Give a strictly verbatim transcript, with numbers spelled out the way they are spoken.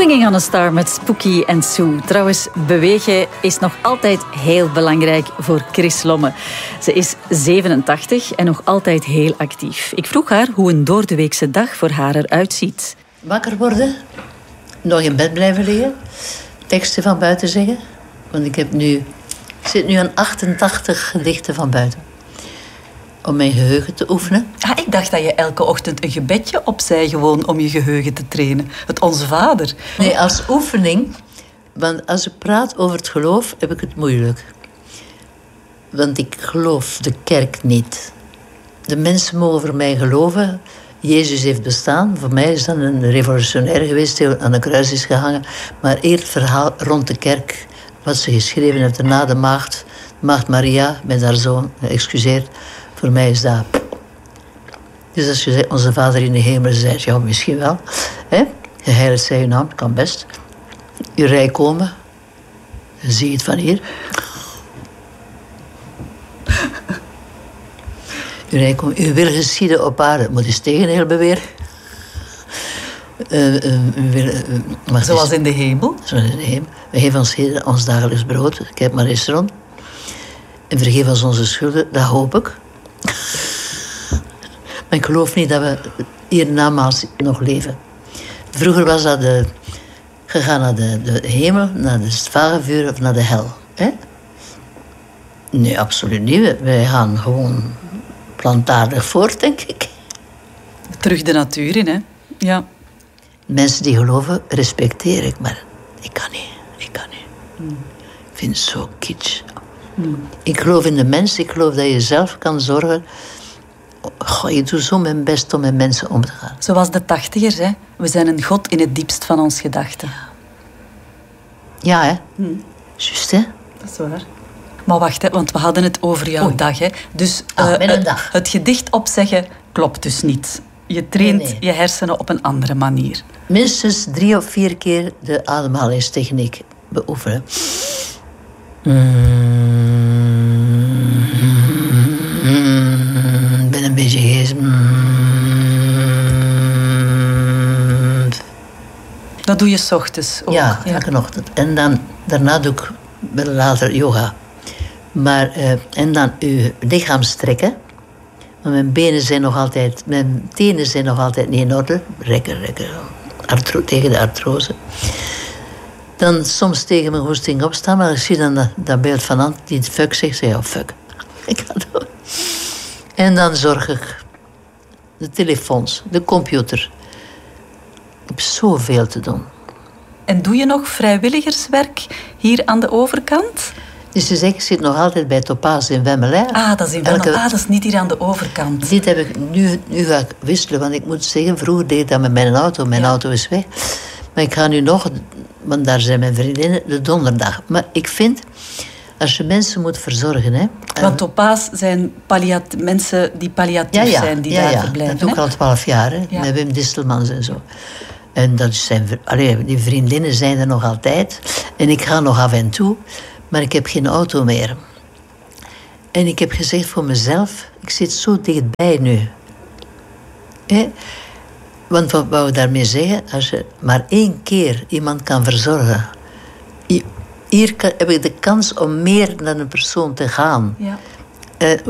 Swinging on a Star met Spooky en Sue. Trouwens, bewegen is nog altijd heel belangrijk voor Chris Lomme. Ze is zevenentachtig en nog altijd heel actief. Ik vroeg haar hoe een doordeweekse dag voor haar eruit ziet. Wakker worden, nog in bed blijven liggen, teksten van buiten zeggen. Want ik heb nu, ik zit nu aan achtentachtig gedichten van buiten. Om mijn geheugen te oefenen. Ah, ik dacht dat je elke ochtend een gebedje opzij gewoon om je geheugen te trainen. Het Onze Vader. Nee, als oefening. Want als ik praat over het geloof, heb ik het moeilijk. Want ik geloof de kerk niet. De mensen mogen voor mij geloven. Jezus heeft bestaan. Voor mij is dat een revolutionair geweest die aan de kruis is gehangen. Maar eer het verhaal rond de kerk, wat ze geschreven heeft na de maagd, maagd Maria met haar zoon, excuseer. Voor mij is dat... Dus als je zegt, onze Vader in de hemel, zegt, ja, misschien wel. Hè? Geheiligd zij uw naam, kan best. Uw rijk komen. Dan zie je het van hier. Uw rijk komen. Uw wil geschieden op aarde. Moet eens tegendeel beweren. Uh, uh, uh, uh, Zoals in de hemel. Zoals in de hemel. We geven ons, ons dagelijks brood. Kijk maar eens rond. En vergeef ons onze schulden. Dat hoop ik. Maar ik geloof niet dat we hiernamaals nog leven. Vroeger was dat de, gegaan naar de, de hemel, naar de vagevuur of naar de hel. Hè? Nee, absoluut niet. Wij gaan gewoon plantaardig voort, denk ik. Terug de natuur in, hè? Ja. Mensen die geloven, respecteer ik, maar ik kan niet. Ik kan niet. Mm. Ik vind het zo kitsch. Mm. Ik geloof in de mens, ik geloof dat je zelf kan zorgen. Goh, ik doe zo mijn best om met mensen om te gaan. Zoals de tachtigers, hè? We zijn een God in het diepst van ons gedachten. Ja, hè? Hmm. Juist, hè? Dat is waar. Maar wacht, hè, want we hadden het over jouw Oei. dag, hè? Dus ah, uh, mijn het, dag. het gedicht opzeggen klopt dus niet. Je traint nee, nee. je hersenen op een andere manier. Minstens drie of vier keer de ademhalingstechniek beoefenen. Mm. Ik ben een beetje geest. Dat doe je 's ochtends ook. Ja, elke ja. ochtend. En dan, daarna doe ik wel later yoga. Maar, uh, en dan uw lichaam strekken. Want mijn benen zijn nog altijd... Mijn tenen zijn nog altijd niet in orde. Rekken, rekken. Artro, tegen de artrose. Dan soms tegen mijn hoesting opstaan. Maar ik zie dan dat, dat beeld van Ant die fuck zegt. Zeg, oh, fuck. Ik ga door. En dan zorg ik. De telefoons, de computer. Ik heb zoveel te doen. En doe je nog vrijwilligerswerk hier aan de overkant? Dus je zegt, ik zit nog altijd bij Topaz in Wemmelij. Ah, dat is in Wemmelij. Ah, dat is niet hier aan de overkant. Dit heb ik, nu, nu ga ik wisselen, want ik moet zeggen, vroeger deed ik dat met mijn auto. Mijn ja. auto is weg. Maar ik ga nu nog, want daar zijn mijn vriendinnen, de donderdag. Maar ik vind, als je mensen moet verzorgen... Hè, want Topaz zijn palliat- mensen die palliatief ja, ja, zijn, die ja, daar ja, verblijven. Dat doe ik al twaalf jaar, hè, ja. met Wim Distelmans en zo. En dat zijn, allee, die vriendinnen zijn er nog altijd. En ik ga nog af en toe, maar ik heb geen auto meer. En ik heb gezegd voor mezelf, ik zit zo dichtbij nu. Hè? Want wat wou ik daarmee zeggen? Als je maar één keer iemand kan verzorgen... Hier kan, heb ik de kans om meer naar een persoon te gaan. Ja. Uh,